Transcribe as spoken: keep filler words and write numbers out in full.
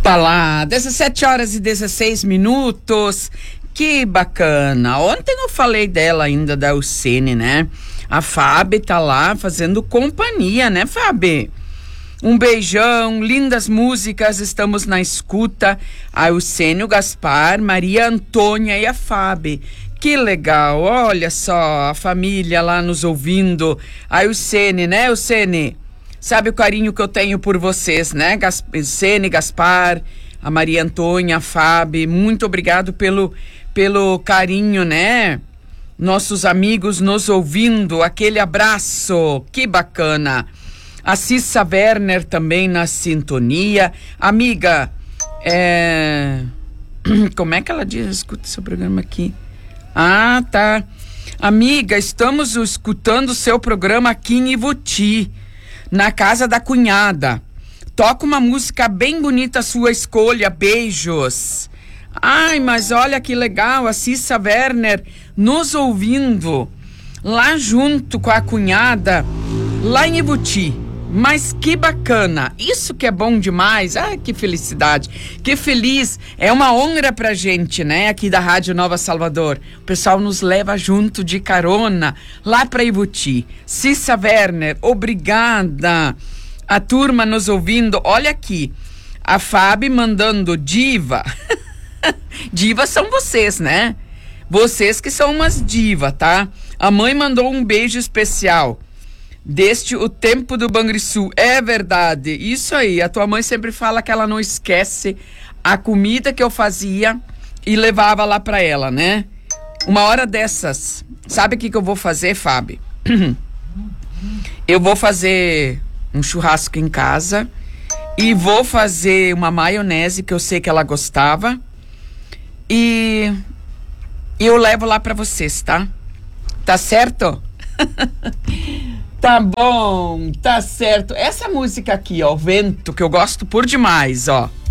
Tá lá, dezessete horas e dezesseis minutos. Que bacana. Ontem eu falei dela ainda, da Alcene, né? A Fábio tá lá fazendo companhia, né, Fábio? Um beijão, lindas músicas, estamos na escuta. A Alcene, o Gaspar, Maria Antônia e a Fábio. Que legal, olha só, a família lá nos ouvindo. A Alcene, né, Alcene? Sabe o carinho que eu tenho por vocês, né? Alcene, Gaspar, a Maria Antônia, a Fábio, muito obrigado pelo, pelo carinho, né? Nossos amigos nos ouvindo, aquele abraço, que bacana. A Cissa Werner também na sintonia. Amiga, é... como é que ela diz? Escuta seu programa aqui. Ah, tá. Amiga, estamos escutando o seu programa aqui em Ivuti, na casa da cunhada. Toca uma música bem bonita, sua escolha. Beijos. Ai, mas olha que legal, a Cissa Werner nos ouvindo lá junto com a cunhada, lá em Ivuti. Mas que bacana, isso que é bom demais. Ai, que felicidade, que feliz. É uma honra pra gente, né, aqui da Rádio Nova Salvador. O pessoal nos leva junto de carona lá pra Ivuti. Cissa Werner, obrigada. A turma nos ouvindo, olha aqui, a Fábio mandando diva. Divas são vocês, né? Vocês que são umas divas, tá? A mãe mandou um beijo especial deste o tempo do Banrisul. É verdade, isso aí. A tua mãe sempre fala que ela não esquece a comida que eu fazia e levava lá pra ela, né? Uma hora dessas, sabe o que que eu vou fazer, Fábio? Eu vou fazer um churrasco em casa e vou fazer uma maionese que eu sei que ela gostava e eu levo lá pra vocês, tá? Tá certo? Tá bom, tá certo. Essa música aqui, ó, Vento, que eu gosto por demais, ó.